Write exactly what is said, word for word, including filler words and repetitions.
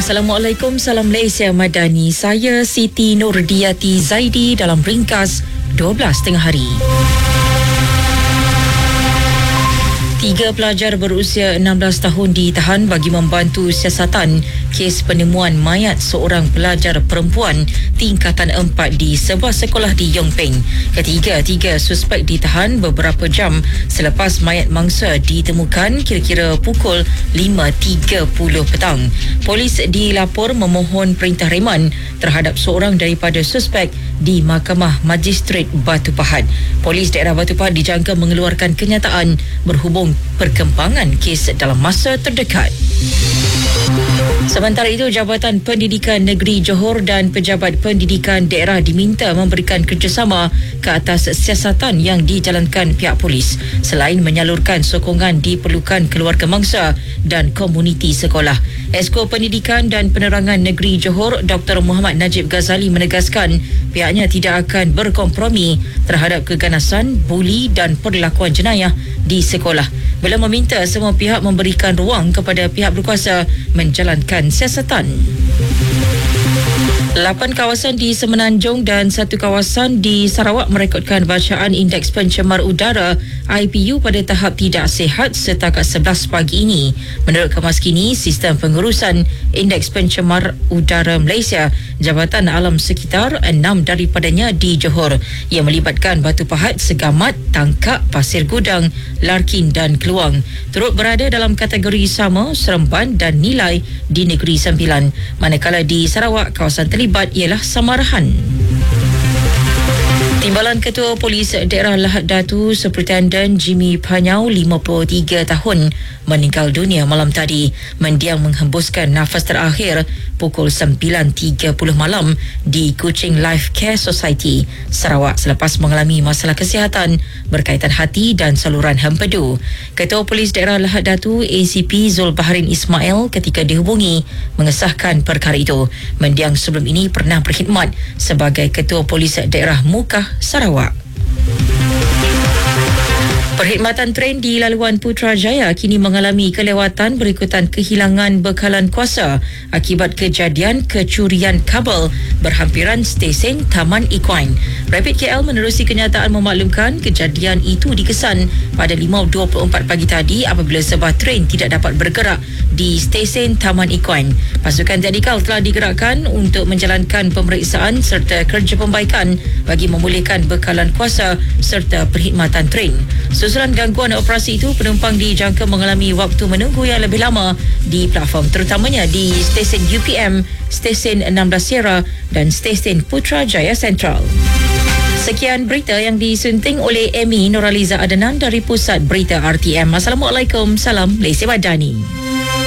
Assalamualaikum, salam Malaysia Madani. Saya Siti Nurdiati Zaidi dalam ringkas dua belas tengah hari. Tiga pelajar berusia enam belas tahun ditahan bagi membantu siasatan kes penemuan mayat seorang pelajar perempuan tingkatan empat di sebuah sekolah di Yong Peng. Ketiga-tiga suspek ditahan beberapa jam selepas mayat mangsa ditemukan kira-kira pukul lima tiga puluh petang. Polis dilapor memohon perintah reman terhadap seorang daripada suspek di Mahkamah Magistrate Batu Pahat. Polis daerah Batu Pahat dijangka mengeluarkan kenyataan berhubung perkembangan kes dalam masa terdekat. Sementara itu, Jabatan Pendidikan Negeri Johor dan Pejabat Pendidikan Daerah diminta memberikan kerjasama ke atas siasatan yang dijalankan pihak polis selain menyalurkan sokongan diperlukan keluarga mangsa dan komuniti sekolah. Esko Pendidikan dan Penerangan Negeri Johor, Doktor Muhammad Najib Ghazali menegaskan pihaknya tidak akan berkompromi terhadap keganasan, buli dan perlakuan jenayah di sekolah. Beliau meminta semua pihak memberikan ruang kepada pihak berkuasa menjalankan siasatan. Lapan kawasan di Semenanjung dan satu kawasan di Sarawak merekodkan bacaan Indeks Pencemar Udara I P U pada tahap tidak sihat setakat sebelas pagi ini. Menurut Kemas Kini, Sistem Pengurusan Indeks Pencemar Udara Malaysia, Jabatan Alam Sekitar, enam daripadanya di Johor yang melibatkan Batu Pahat, Segamat, Tangkak, Pasir Gudang, Larkin dan Keluang turut berada dalam kategori sama, Seremban dan Nilai di Negeri Sembilan. Manakala di Sarawak, kawasan terlibat ialah Samarahan. Timbalan Ketua Polis Daerah Lahad Datu Superintendent Jimmy Panyau, lima puluh tiga tahun, meninggal dunia malam tadi mendiang menghembuskan nafas terakhir pukul sembilan tiga puluh malam di Kuching Life Care Society, Sarawak selepas mengalami masalah kesihatan berkaitan hati dan saluran hempedu. Ketua Polis Daerah Lahad Datu A C P Zulbaharin Ismail ketika dihubungi mengesahkan perkara itu. Mendiang sebelum ini pernah berkhidmat sebagai Ketua Polis Daerah Mukah, Sarawak. Perkhidmatan tren di laluan Putrajaya kini mengalami kelewatan berikutan kehilangan bekalan kuasa akibat kejadian kecurian kabel berhampiran stesen Taman Equine. Rapid K L menerusi kenyataan memaklumkan kejadian itu dikesan pada lima dua puluh empat pagi tadi apabila sebuah tren tidak dapat bergerak di stesen Taman Equine. Pasukan teknikal telah digerakkan untuk menjalankan pemeriksaan serta kerja pembaikan bagi memulihkan bekalan kuasa serta perkhidmatan tren. Susulan gangguan operasi itu, penumpang dijangka mengalami waktu menunggu yang lebih lama di platform, terutamanya di stesen U P M, stesen enam belas Sierra dan stesen Putrajaya Central. Sekian berita yang disunting oleh Amy Noraliza Adenan dari Pusat Berita R T M. Assalamualaikum, salam Malaysia Madani.